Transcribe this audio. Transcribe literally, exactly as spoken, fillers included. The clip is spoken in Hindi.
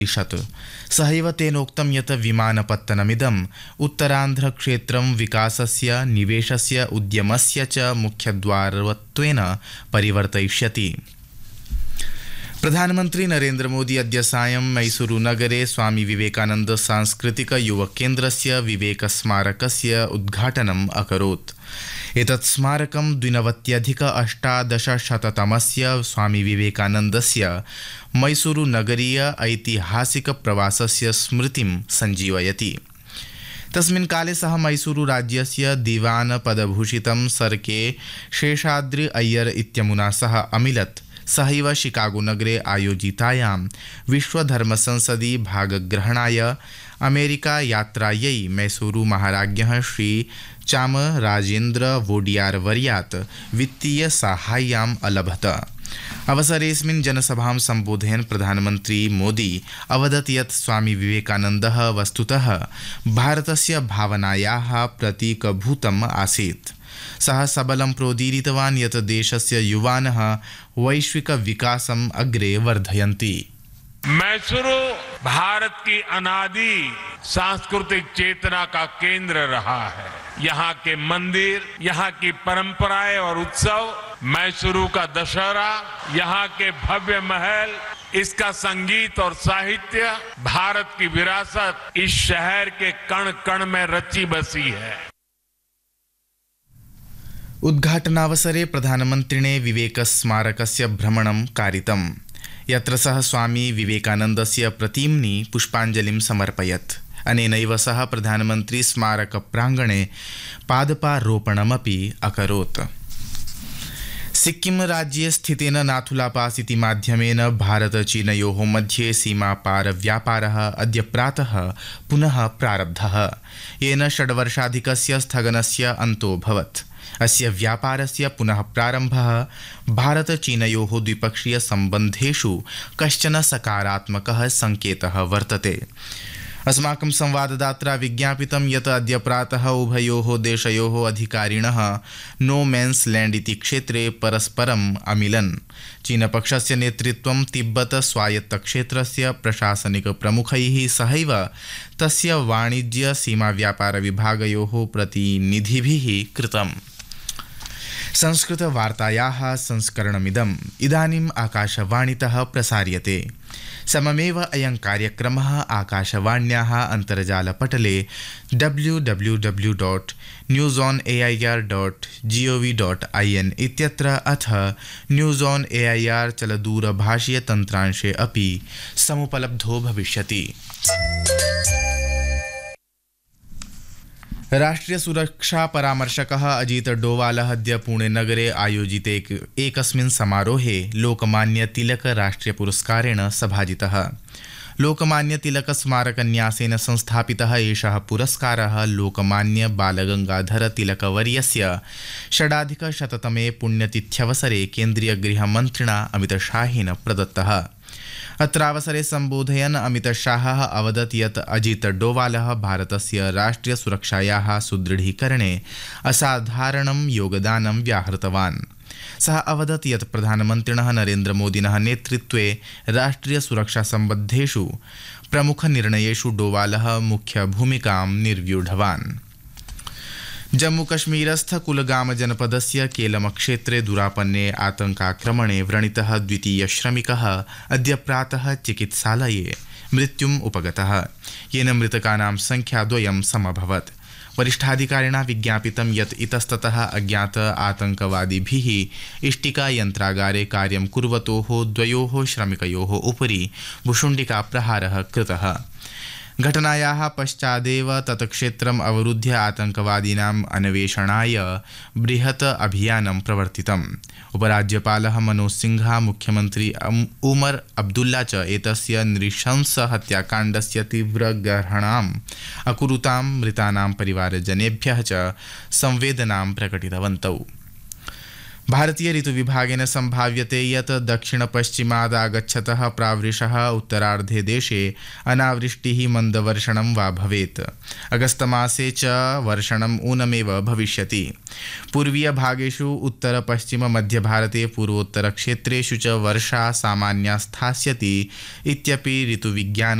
सहैव तेनोक्तं यत् विमानपत्तनमिदम् उत्तरान्ध्रक्षेत्रं विकासस्य निवेशस्य उद्यमस्य च मुख्यद्वारत्वेन परिवर्तयिष्यति। प्रधानमन्त्री नरेन्द्र मोदी अद्य सायं मैसूरु नगरे स्वामी विवेकानन्द सांस्कृतिक युवकेन्द्रस्य विवेक स्मारकस्य उद्घाटनम् अकरोत्। एतत् स्मारकं द्विनवत्यधिक अष्टादशशततमस्य स्वामी विवेकानन्दस्य मैसूरु नगरीय ऐतिहासिक प्रवासस्य स्मृतिं सञ्जीवयति। तस्मिन् काले सः मैसूरु राज्यस्य दिवान पदभूषितं सर्के शेषाद्रि अय्यर इत्यमुना सह अमिलत्। सहैव शिकागो नगरे आयोजितायां विश्वधर्मसंसदि भागग्रहणाय अमेरिका यात्रायै मैसूरु महाराज्ञः श्री चामराजेन्द्र वोडियार वर्यात् वित्तीय साहाय्यम् अलभत। अवसरेऽस्मिन् जनसभां सम्बोधयन् प्रधानमन्त्री मोदी अवदत् यत् स्वामी विवेकानन्दः वस्तुतः भारतस्य भावनायाः प्रतीकभूतम् आसीत्। सः सबलं प्रोदीरितवान् यत् देशस्य युवानः वैश्विक विकासम् अग्रे वर्धयन्ति। मैसूरु भारत की अनादि सांस्कृतिक चेतना का केंद्र रहा है। यहाँ के मंदिर, यहाँ की परंपराएं और उत्सव, मैसूरु का दशहरा, यहाँ के भव्य महल, इसका संगीत और साहित्य, भारत की विरासत इस शहर के कण कण में रची बसी है। उद्घाटनावसरे प्रधानमन्त्रिणे विवेक स्मारकस्य भ्रमणं कारितम्, यत्र सः स्वामी विवेकानन्दस्य प्रतिम्नि पुष्पाञ्जलिं समर्पयत्। अनेनैव सह प्रधानमन्त्री स्मारक प्राङ्गणे पादपारोपणमपि अकरोत्। सिक्किम राज्ये स्थितेन नाथुला पास इति माध्यमेन भारत चीनयोः मध्ये सीमापार व्यापारः अद्य प्रातः पुनः प्रारब्धः, येन षड्वर्षाधिकस्य स्थगनस्य अन्तोऽभवत्। अस्य व्यापारस्य पुनः प्रारम्भः भारत चीनयोः द्विपक्षीय सम्बन्धेषु कश्चन सकारात्मकः संकेतः वर्तते। अस्माकं संवाददात्रा विज्ञापितं यत् अद्य प्रातः उभयोः देशयोः अधिकारिणः नो मेन्स लैंड इति क्षेत्रे परस्परम् अमिलन्। चीनपक्षस्य नेतृत्वं तिब्बत स्वायत्तक्षेत्रस्य प्रशासनिक प्रमुखैः सहैव तस्य वाणिज्य सीमा व्यापार विभागयोः प्रतिनिधिभिः कृतम्। संस्कृत वार्तायाः संस्करणमिदम् इदानीम् आकाशवाणीतः प्रसार्यते। सममेव अयं कार्यक्रमः आकाशवाण्याः अन्तर्जालपटले W W W dot news on A I R dot G O V dot I N इत्यत्र अथ news on A I R चलदूरभाषीय तन्त्रांशे अपि समुपलब्धो भविष्यति। राष्ट्रीय सुरक्षा परामर्शकः अजीत डोवालः अद्य पुणे नगरे आयोजिते एकस्मिन् समारोहे लोकमान्य तिलक राष्ट्रीय पुरस्कारेण सभाजितः। लोकमान्य तिलक स्मारकन्यासेन संस्थापितः एषः पुरस्कारः लोकमान्य बालगंगाधर तिलकवर्यस्य षडाधिकशततमे पुण्यतिथ्यवसरे केन्द्रीय गृहमन्त्रिणा अमितशाहेन प्रदत्तः। अत्रावसरे सम्बोधयन् अमितशाहः अवदत् यत् अजीत डोवालः भारतस्य राष्ट्रीय सुरक्षायाः सुदृढीकरणे असाधारणं योगदानं व्याहृतवान्। सः अवदत् यत् प्रधानमन्त्रिणः नरेन्द्र मोदिनः नेतृत्वे राष्ट्रीय सुरक्षा सम्बद्धेषु प्रमुखनिर्णयेषु डोवालः मुख्यभूमिकां निर्व्यूढवान्। जम्मूकश्मीरस्थ कुलगाम जनपदस्य केलम क्षेत्रे दुरापन्ने आतङ्काक्रमणे व्रणितः द्वितीय श्रमिकः अद्य प्रातः चिकित्सालये मृत्युम् उपगतः, येन मृतकानां संख्या द्वयं समभवत्। वरिष्ठाधिकारिणा विज्ञापितं यत् इतस्ततः अज्ञात आतङ्कवादिभिः इष्टिकायन्त्रागारे कार्यं कुर्वतोः द्वयोः श्रमिकयोः उपरि भुशुण्डिकाप्रहारः कृतः। घटनायाः पश्चादेव तत्क्षेत्रम् अवरुध्य आतङ्कवादीनाम् अन्वेषणाय बृहत् अभियानं प्रवर्तितम्। उपराज्यपालः मनोज सिंह, मुख्यमन्त्री उमर अब्दुल्ला च एतस्य नृशंस हत्याकाण्डस्य तीव्रग्रहणाम् अकुरुतां मृतानां परिवारजनेभ्यः च संवेदनां प्रकटितवन्तौ। भारतीय ऋतुविभागेन संभाव्यते यत् दक्षिणपश्चिमादागच्छतः प्रावृषः उत्तरार्धे देशे अनावृष्टिः मन्दवर्षणं वा भवेत्। अगस्तमासे च वर्षणम् ऊनमेव भविष्यति। पूर्वीयभागेषु उत्तरपश्चिममध्यभारते पूर्वोत्तरक्षेत्रेषु च वर्षा सामान्या स्थास्यति इत्यपि ऋतुविज्ञान